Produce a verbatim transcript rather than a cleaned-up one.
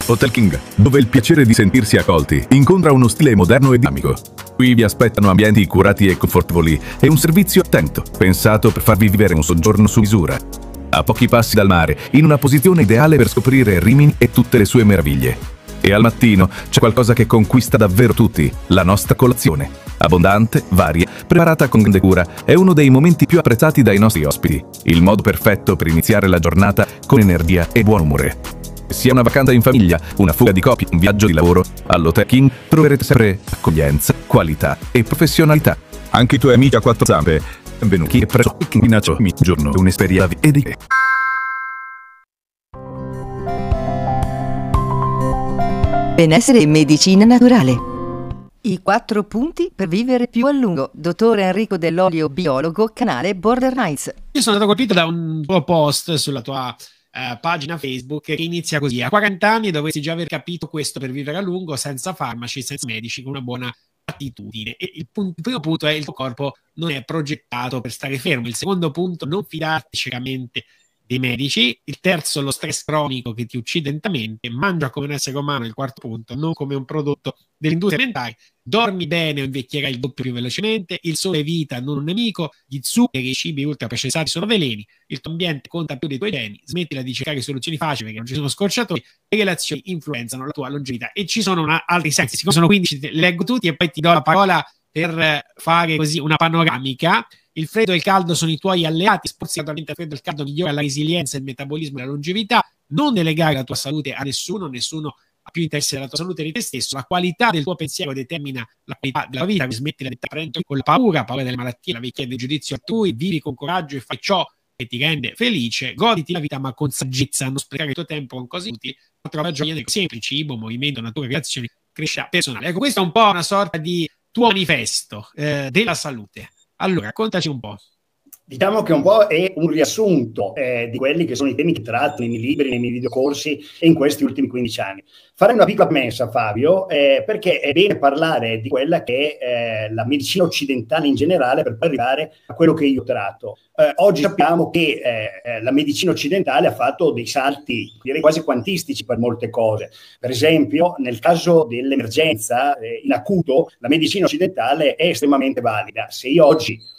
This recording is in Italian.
Hotel King, dove il piacere di sentirsi accolti incontra uno stile moderno e dinamico. Qui vi aspettano ambienti curati e confortevoli e un servizio attento, pensato per farvi vivere un soggiorno su misura. A pochi passi dal mare, in una posizione ideale per scoprire Rimini e tutte le sue meraviglie. E al mattino c'è qualcosa che conquista davvero tutti, la nostra colazione. Abbondante, varia, preparata con grande cura, è uno dei momenti più apprezzati dai nostri ospiti. Il modo perfetto per iniziare la giornata con energia e buon umore. Sia una vacanza in famiglia, una fuga di coppia, un viaggio di lavoro, all'Hotel King troverete sempre accoglienza, qualità e professionalità. Anche i tuoi amici a quattro zampe. Benvenuti e presso il King Nacho, mi giorno un'esperienza e di benessere e medicina naturale. I quattro punti per vivere più a lungo. Dottor Enrico Dell'Olio, biologo, canale Border Nights. Io sono stato colpito da un tuo post sulla tua uh, pagina Facebook che inizia così: a quaranta anni dovresti già aver capito questo per vivere a lungo, senza farmaci, senza medici, con una buona attitudine. E il, punto, il primo punto è: il tuo corpo non è progettato per stare fermo. Il secondo punto: non fidarti ciecamente dei medici. Il terzo: lo stress cronico che ti uccide lentamente. Mangia come un essere umano. Il quarto punto: non come un prodotto dell'industria alimentare. Dormi bene o invecchierai il doppio più velocemente. Il sole è vita, non un nemico. Gli zuccheri e i cibi ultraprocessati sono veleni. Il tuo ambiente conta più dei tuoi geni. Smettila di cercare soluzioni facili perché non ci sono scorciatoie. Le relazioni influenzano la tua longevità. E ci sono una, altri sensi, siccome sono quindici, le leggo tutti e poi ti do la parola per fare così una panoramica. Il freddo e il caldo sono i tuoi alleati. Sporsi gradualmente al freddo e al caldo migliora la resilienza, il metabolismo e la longevità. Non delegare la tua salute a nessuno, nessuno ha più interesse della tua salute di te stesso. La qualità del tuo pensiero determina la qualità della vita. Smettila di stare con la paura, paura delle malattie, la vecchiaia del giudizio altrui. Vivi con coraggio e fai ciò che ti rende felice. Goditi la vita ma con saggezza, non sprecare il tuo tempo con cose inutili. Trova gioia nel semplice: cibo, movimento, natura, creazioni, crescita personale. Ecco, questo è un po' una sorta di tuo manifesto eh, della salute. Allora, raccontaci un po'. Diciamo che un po' è un riassunto eh, di quelli che sono i temi che tratto nei miei libri, nei miei videocorsi e in questi ultimi quindici anni. Farei una piccola premessa, Fabio, eh, perché è bene parlare di quella che è eh, la medicina occidentale in generale per poi arrivare a quello che io tratto. Eh, oggi sappiamo che eh, la medicina occidentale ha fatto dei salti, direi quasi quantistici per molte cose. Per esempio, nel caso dell'emergenza eh, in acuto, la medicina occidentale è estremamente valida. Se io oggi